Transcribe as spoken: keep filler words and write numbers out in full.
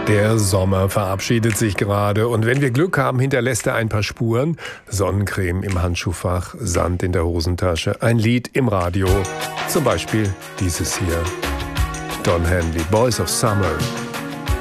Der Sommer verabschiedet sich gerade und wenn wir Glück haben, hinterlässt er ein paar Spuren. Sonnencreme im Handschuhfach, Sand in der Hosentasche, ein Lied im Radio. Zum Beispiel dieses hier. Don Henley, Boys of Summer.